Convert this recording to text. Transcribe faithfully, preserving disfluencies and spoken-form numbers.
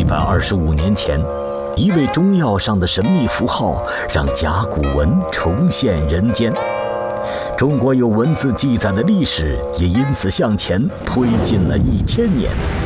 百二十五年前，一味中药上的神秘符号让甲骨文重现人间。中国有文字记载的历史也因此向前推进了一千年。